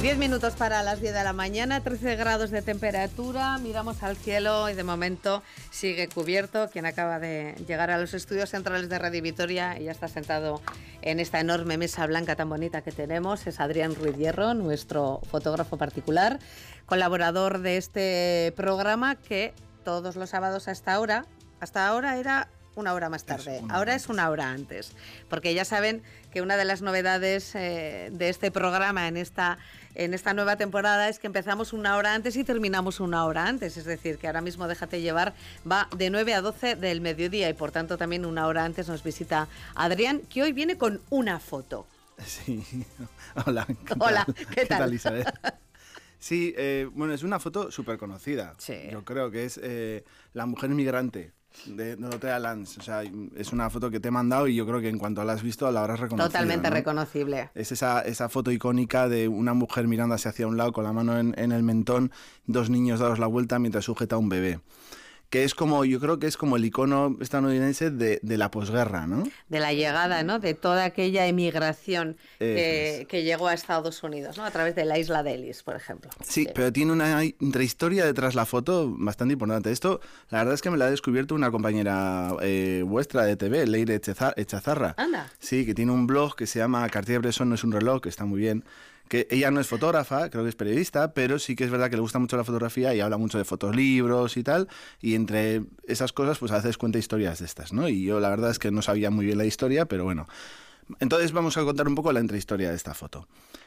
10 minutos para las 10 de la mañana, 13 grados de temperatura, miramos al cielo y de momento sigue cubierto. Quien acaba de llegar a los estudios centrales de Radio Vitoria y ya está sentado en esta enorme mesa blanca tan bonita que tenemos es Adrián Ruiz Hierro, nuestro fotógrafo particular, colaborador de este programa que todos los sábados hasta ahora era una hora más tarde, ahora es una hora antes, porque ya saben que una de las novedades de este programa en esta nueva temporada es que empezamos una hora antes y terminamos una hora antes, es decir, que ahora mismo Déjate Llevar va de 9 a 12 del mediodía y por tanto también una hora antes nos visita Adrián, que hoy viene con una foto. Sí, hola. Hola, ¿qué tal? Isabel? Sí, bueno, es una foto súper conocida. Sí. Yo creo que es La mujer migrante de Dorothea Lange. O sea, es una foto que te he mandado y yo creo que en cuanto la has visto la habrás reconocido. Totalmente, ¿no? Reconocible. Es esa foto icónica de una mujer mirándose hacia un lado con la mano en el mentón, dos niños dados la vuelta mientras sujeta a un bebé. Que es como, yo creo que es como el icono estadounidense de la posguerra, ¿no? De la llegada, ¿no? De toda aquella emigración que llegó a Estados Unidos, ¿no? A través de la isla de Ellis, por ejemplo. Sí, pero tiene una intrahistoria detrás la foto bastante importante. Esto, la verdad es que me la ha descubierto una compañera vuestra de TV, Leire Echazarra. Anda. Sí, que tiene un blog que se llama Cartier-Bresson no es un reloj, que está muy bien. Que ella no es fotógrafa, creo que es periodista, pero sí que es verdad que le gusta mucho la fotografía y habla mucho de fotoslibros y tal, y entre esas cosas pues a veces cuenta historias de estas, ¿no? Y yo la verdad es que no sabía muy bien la historia, pero bueno. Entonces vamos a contar un poco la intrahistoria de esta foto.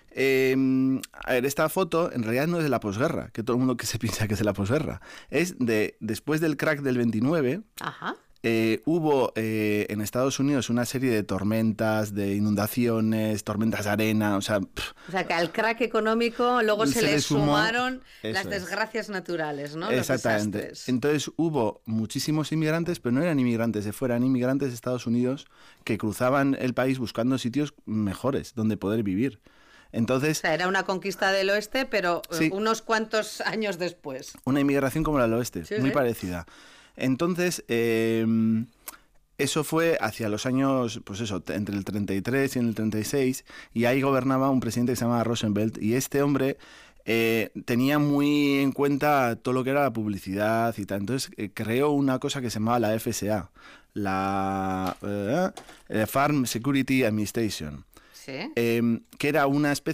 A ver, esta foto en realidad no es de la posguerra, que todo el mundo que se piensa que es de la posguerra. Es de después del crack del 29. Ajá. Hubo en Estados Unidos una serie de tormentas, de inundaciones, tormentas de arena, o sea que al crack económico luego se le sumaron las desgracias naturales, ¿no? Exactamente. Los desastres. Entonces hubo muchísimos inmigrantes, pero no eran inmigrantes de fuera, eran inmigrantes de Estados Unidos que cruzaban el país buscando sitios mejores donde poder vivir. Entonces, o sea, era una conquista del oeste, pero sí, unos cuantos años después. Una inmigración como la del oeste, sí, muy sí. parecida. Entonces, eso fue hacia los años, pues eso, entre el 33 y el 36, y ahí gobernaba un presidente que se llamaba Roosevelt, y este hombre tenía muy en cuenta todo lo que era la publicidad y tal. Entonces creó una cosa que se llamaba la FSA, la Farm Security Administration. ¿Sí? Que era una especie